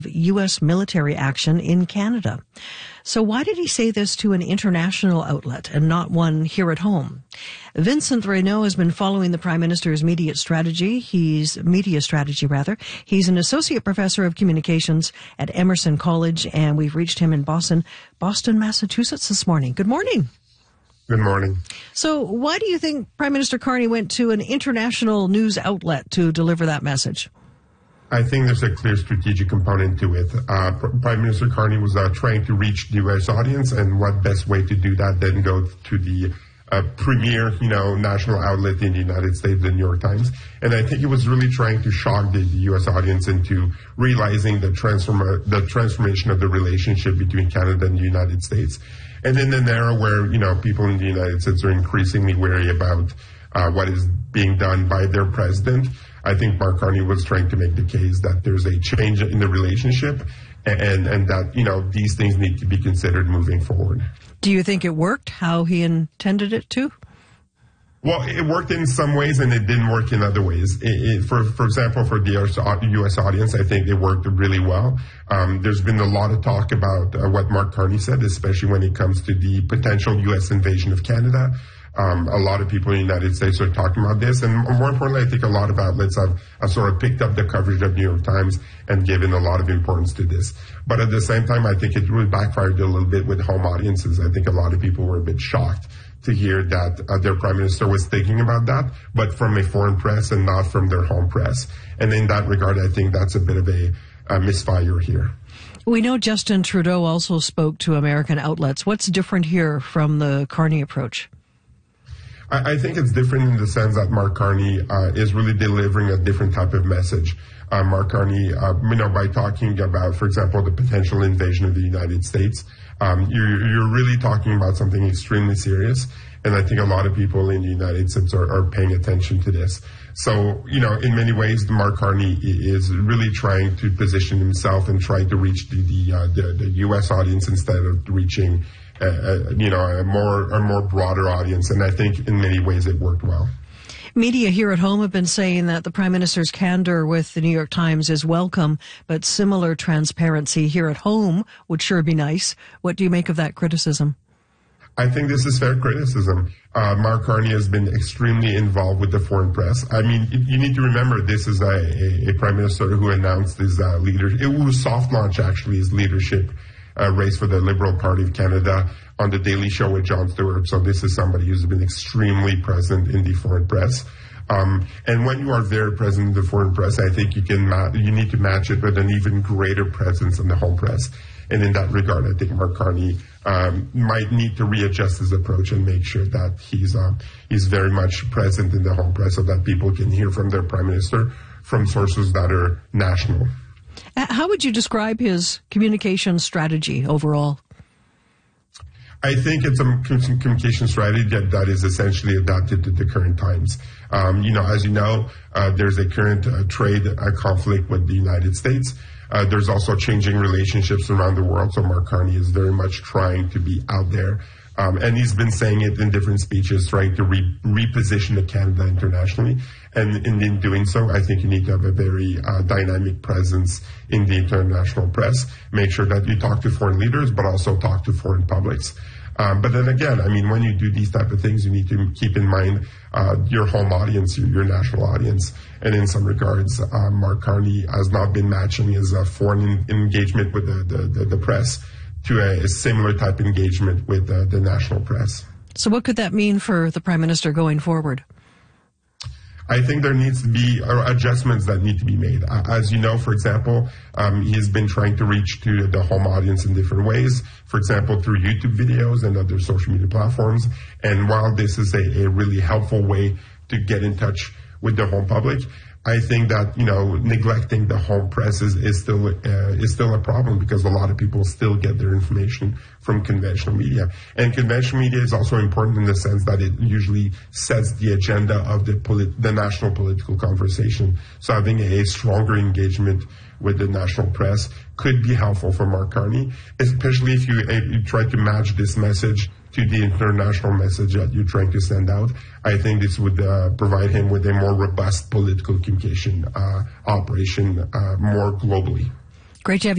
U.S. military action in Canada. So why did he say this to an international outlet and not one here at home? Vincent Reynaud has been following the Prime Minister's media strategy. He's an associate professor of communications at Emerson College, and we've reached him in Boston, Massachusetts this morning. Good morning. Good morning. So why do you think Prime Minister Carney went to an international news outlet to deliver that message? I think there's a clear strategic component to it. Prime Minister Carney was trying to reach the U.S. audience, and what best way to do that than go to the premier, national outlet in the United States, the New York Times. And I think he was really trying to shock the U.S. audience into realizing the transformation of the relationship between Canada and the United States. And in an era where, people in the United States are increasingly wary about what is being done by their president, I think Mark Carney was trying to make the case that there's a change in the relationship and that, these things need to be considered moving forward. Do you think it worked how he intended it to? Well, it worked in some ways and it didn't work in other ways. For example, for the U.S. audience, I think it worked really well. There's been a lot of talk about what Mark Carney said, especially when it comes to the potential U.S. invasion of Canada. A lot of people in the United States are talking about this, and more importantly, I think a lot of outlets have sort of picked up the coverage of New York Times and given a lot of importance to this. But at the same time, I think it really backfired a little bit with home audiences. I think a lot of people were a bit shocked to hear that their prime minister was thinking about that, but from a foreign press and not from their home press. And in that regard, I think that's a bit of a misfire here. We know Justin Trudeau also spoke to American outlets. What's different here from the Carney approach? I think it's different in the sense that Mark Carney is really delivering a different type of message. Mark Carney, by talking about, for example, the potential invasion of the United States, you're really talking about something extremely serious. And I think a lot of people in the United States are paying attention to this. So, in many ways, Mark Carney is really trying to position himself and trying to reach the U.S. audience instead of reaching a more broader audience, and I think in many ways it worked well. Media here at home have been saying that the Prime Minister's candor with the New York Times is welcome, but similar transparency here at home would sure be nice. What do you make of that criticism? I think this is fair criticism. Mark Carney has been extremely involved with the foreign press. I mean, you need to remember this is a Prime Minister who announced his leadership. It was soft launch, actually, his leadership race for the Liberal Party of Canada on the Daily Show with Jon Stewart. So this is somebody who's been extremely present in the foreign press. And when you are very present in the foreign press, I think you need to match it with an even greater presence in the home press. And in that regard, I think Mark Carney might need to readjust his approach and make sure that he's very much present in the home press so that people can hear from their Prime Minister from sources that are national. How would you describe his communication strategy overall? I think it's a communication strategy that is essentially adapted to the current times. As you know, there's a current trade conflict with the United States. There's also changing relationships around the world. So Mark Carney is very much trying to be out there. And he's been saying it in different speeches, trying to reposition Canada internationally. And in doing so, I think you need to have a very dynamic presence in the international press. Make sure that you talk to foreign leaders, but also talk to foreign publics. But then again, when you do these type of things, you need to keep in mind your home audience, your national audience. And in some regards, Mark Carney has not been matching his foreign engagement with the press to a similar type engagement with the national press. So what could that mean for the Prime Minister going forward? I think there needs to be adjustments that need to be made. As you know, for example, he has been trying to reach to the home audience in different ways, for example, through YouTube videos and other social media platforms. And while this is a really helpful way to get in touch with the home public, I think that, neglecting the home press is still a problem because a lot of people still get their information from conventional media. And conventional media is also important in the sense that it usually sets the agenda of the national political conversation. So having a stronger engagement with the national press could be helpful for Mark Carney, especially if you try to match this message to the international message that you're trying to send out. I think this would provide him with a more robust political communication operation more globally. Great to have you.